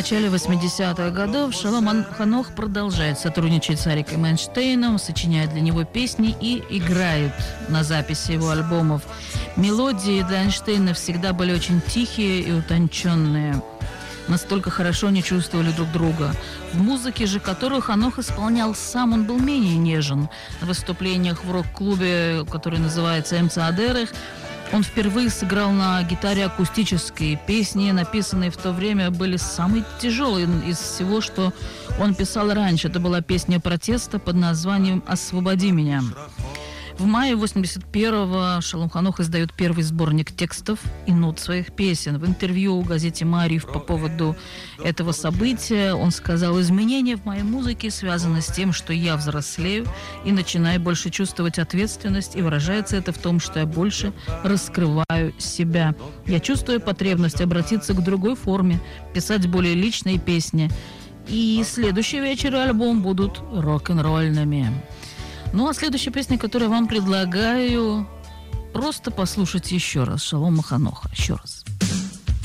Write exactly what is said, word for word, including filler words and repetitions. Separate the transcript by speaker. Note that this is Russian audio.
Speaker 1: начале восьмидесятых годов Шолом Ханох продолжает сотрудничать с Ариком Эйнштейном, сочиняет для него песни и играет на записи его альбомов. Мелодии для Эйнштейна всегда были очень тихие и утонченные. Настолько хорошо они чувствовали друг друга. В музыке же, которую Ханох исполнял сам, он был менее нежен. На выступлениях в рок-клубе, который называется «Эмца Адерых», он впервые сыграл на гитаре акустические песни, написанные в то время, были самые тяжелые из всего, что он писал раньше. Это была песня протеста под названием «Освободи меня». В мае восемьдесят первого Шолом Ханох издает первый сборник текстов и нот своих песен. В интервью в газете «Маариф» по поводу этого события он сказал: «Изменения в моей музыке связаны с тем, что я взрослею и начинаю больше чувствовать ответственность, и выражается это в том, что я больше раскрываю себя. Я чувствую потребность обратиться к другой форме, писать более личные песни. И следующий вечер и альбом будут рок-н-ролльными». Ну а следующая песня, которую я вам предлагаю, просто послушать еще раз Шолома Ханоха. Еще раз.